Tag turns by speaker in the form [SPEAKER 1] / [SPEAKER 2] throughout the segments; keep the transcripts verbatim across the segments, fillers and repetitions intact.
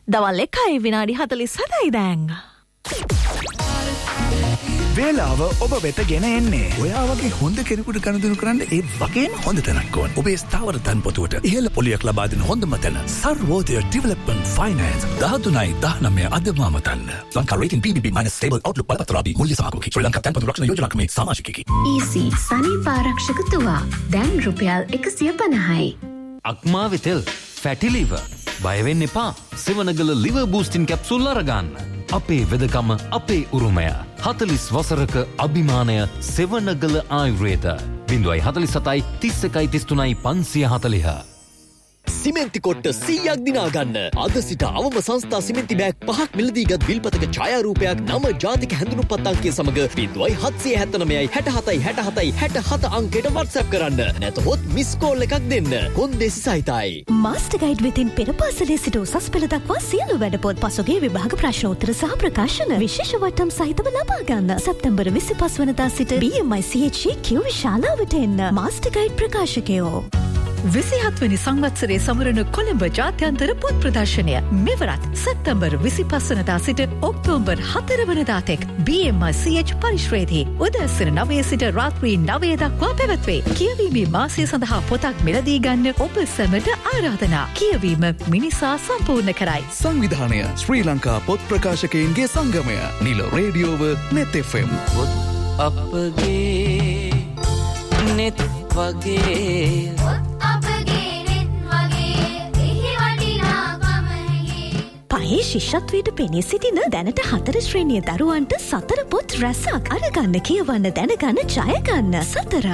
[SPEAKER 1] දවල් එකයි විනාඩි හතළිස් හතයි දැන්.
[SPEAKER 2] වේලාව ඔබ වෙත ගෙන එන්නේ ඔයා වගේ හොඳ කෙනෙකුට ගනුදෙනු කරන්න ඒ වගේම හොඳ තැනක් ඕන. ඔබේ ස්ථාවර තන්පොතුවට ඉහළ පොලියක් ලබා දෙන හොඳම තැන Sarvodaya development finance දහතුනයි දහනවය අදමාම තන්න. Lanka rating P බී බී minus stable outlook බලපත්‍රාදී මුල්‍ය සමාගමකි. ශ්‍රී ලංකා තන්පොතු රක්ෂණ යෝජනාකමේ සමාජිකයෙකි.
[SPEAKER 3] ඊසි සනීප ආරක්ෂක තුවා දැන් රුපියල් එකසිය පනහයි.
[SPEAKER 4] අක්මාවේ තෙල් ෆැටි ලිවර් බය වෙන්න එපා. සෙවනගල ලිවර් බූස්ටින් කැප්සූල් අරගන්න. අපේ වෙදකම අපේ උරුමය. හතළිස් වසරක අභිමානය සෙවනගල ආයුර්වේද. බිංදුවයි හතළිස් හතයි තිස් එකයි තිස් තුනයි පන්සිය හතළිහ.
[SPEAKER 5] සිමෙන්ති කොට්ට සීයක් දිනා ගන්න. අද සිට අවම සංස්ථා සිමෙන්ති බෑග් පහක් මිලදීගත් විල්පතක ඡායාරූපයක් නම ජාතික හැඳුනුම්පත් අංකය සමග බිංදුවයි හත්සිය හැත්තනවයයි හැට හතයි හැට හතයි හැට හත අංකයට WhatsApp කරන්න. නැතහොත් මිස් කෝල් එකක් දෙන්න. කොන්දේසි සහිතයි.
[SPEAKER 6] මාස්ටර් ගයිඩ් වෙතින් පෙර පාසලේ සිට උසස් පෙළ දක්වා සියලු වැඩපොත් පසුගිය විභාග ප්‍රශ්න උත්තර සහ ප්‍රකාශන විශේෂ වටම් සහිතව ලබා ගන්න. සැප්තැම්බර් විසිපස් වනදා සිට බී එම් ආයි සී එච් ඊ කියු ශාලාවට එන්න. Master guide ප්‍රකාශකයෝ.
[SPEAKER 7] විසිහත්වනි සංවත්සරේ සමරන කොළඹ ජාත්‍යන්තර පොත් ප්‍රදර්ශනය මෙවරත් සැප්තැම්බර් විසිපස් වනදා සිට ඔක්තෝබර් හතර වනදා තෙක් බී එම් ආයි සී එච් පරිශ්‍රයේදී උදැසන නවය සිට රාත්‍රී නවය දක්වා පැවැත්වේ. කියවීමේ මාසය සඳහා පොතක් මිලදී ගන්න ඔබ සැමට ආරාධනා. කියවීම මිනිසා සම්පූර්ණ කරයි.
[SPEAKER 2] සංවිධානය ශ්‍රී ලංකා පොත් ප්‍රකාශකයන්ගේ සංගමය. නිල රේඩියෝව නෙත් එෆ් එම්.
[SPEAKER 8] අපගේ නෙත් වගේ
[SPEAKER 6] පහේ ශිෂ්‍යත්වයට පෙනී සිටින දැනට හතර ශ්‍රේණිය දරුවන්ට සතර පොත් රැසක් අරගන්න කියවන්න දැනගන්න ජයගන්න සතර.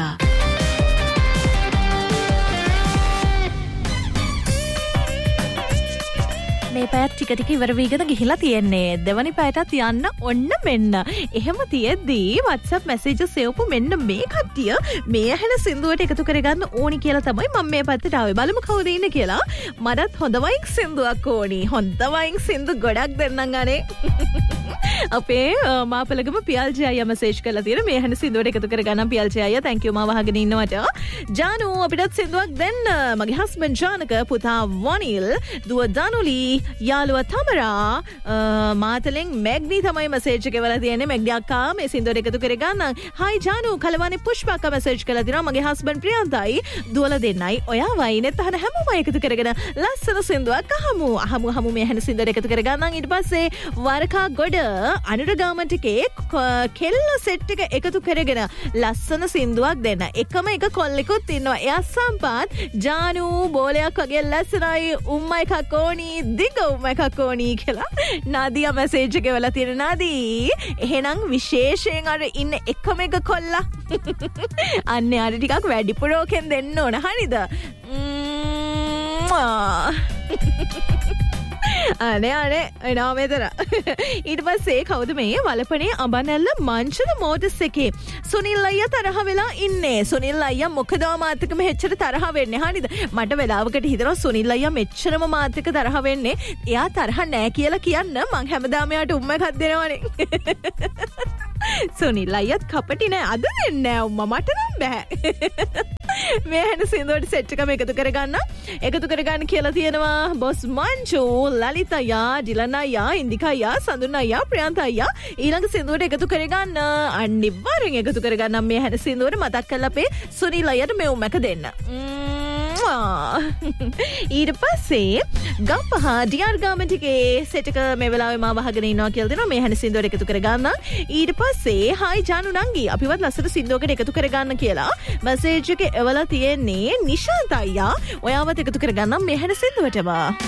[SPEAKER 1] මේ පැයත් ටික ටික ඉවර වීගෙන ගිහිලා තියෙන්නේ. දෙවනි පැයටත් යන්න ඔන්න මෙන්න. එහෙම තියෙද්දී WhatsApp messages සෙවපු මෙන්න මේ කට්ටිය මේ ඇහෙන සින්දුවට එකතු කරගන්න ඕනි කියලා තමයි මම මේ පැත්තට ආවේ. බලමු කවුද ඉන්නේ කියලා. මටත් හොඳ වයින් සින්දුවක් ඕනි. හොඳ වයින් සින්දු ගොඩක් දෙන්නම් ගනේ. අපේ මාපලගම පියල්ජය අයියා මැසේජ් කරලා තියෙන මේ ඇහෙන සින්දුවට එකතු කරගන්න පියල්ජය අයියා thank you මාව අහගෙන ඉන්නවට. ජානු අපිටත් සින්දුවක් දෙන්න. මගේ හස්බන්ඩ් ජානක පුතා වනිල් දුව දනුලි යාළුවා තමරා මාතලෙන් මැග්නි තමයි මැසේජ් එක එවලා තියෙන්නේ. මැග්නි අක්කා මේ සින්දුවට එකතු කරගන්න. හයි ජානු කලවනේ පුෂ්පා මැසේජ් කරලා තියෙනවා. මගේ හස්බන්ඩ් ප්‍රියන්තයි දුවල දෙන්නයි ඔයා වයිනෙත් අහන හැමෝම එකතු කරගෙන ලස්සන සින්දුවක් අහමු. අහමු අහමු මේ ඇහෙන සින්දුවට එකතු කරගන්න. ඊට පස්සේ වරකා ගොඩ අනුරගාමන්ටකේ කෙල්ල සෙට් එක එකතු කරගෙන ලස්සන සින්දුවක් දෙන්න. එකම එක කොල්ලෙකුත් ඉන්නවා. එයා සම්පත් ජානු බෝලයක් වගේ ලස්සනයි උම්ම එකක් ඕනි දිග උම්ම එකක් ඕනි කියලා නාදියා මැසේජ් එක එවලා තියෙන. නාදී එහෙනම් විශේෂයෙන් අර ඉන්න එකම එක කොල්ලා අන්නේ අර ටිකක් වැඩිපුරෝකෙන් දෙන්න ඕන. හරිද? අනේ අනේ එනවා මෙතන. ඊට පස්සේ කවුද මේ වලපනේ අඹනැල්ල මංචල මෝටර්ස් එකේ සුනිල් අයියා තරහ වෙලා ඉන්නේ. සුනිල් අයියා මොකද මාත් එක්ක මෙච්චර තරහ වෙන්නේ? හරිද? මට වෙලාවකට හිතනවා සුනිල් අයියා මෙච්චරම මාත් එක්ක තරහ වෙන්නේ එයා තරහ නෑ කියලා කියන්න මං හැමදාම එයාට උම්ම එකක් දෙනවනේ. සුනිල් අයියත් කපටි නෑ. අද දෙන්නේ නෑ උම්ම මට නම් බෑ. මේ හැන සින්දුවට සෙට් එකම එකතු කරගන්න. එකතු කරගන්න කියලා තියෙනවා බොස් මංචු ලලිත අයියා ඩිලන් අයියා ඉන්දිකා අයියා සඳුන් අයියා ප්‍රියන්ත අයියා ඊළඟ සින්දුවට එකතු කරගන්න. අනිවාර්යෙන් එකතු කරගන්න මේ හැන සින්දුවට මතක් කරලා අපේ සුනිල් අයියට මේ උම්ම එක දෙන්න. ඊට පස්සේ ගම්පහ ඩියර් ගාමන්ට් එකේ සෙට් එක මේ වෙලාවේ මාව අහගෙන ඉන්නවා කියලා දෙනවා. මේ හැන සින්දුවට එකතු කරගන්න. ඊට පස්සේ හයි ජානු නංගි අපිවත් ලස්සන සින්දුවකට එකතු කරගන්න කියලා මැසේජ් එක එවලා තියෙන්නේ නිශාන්ත අයියා. ඔයාවත් එකතු කරගන්න මේ හැන සින්දුවටම.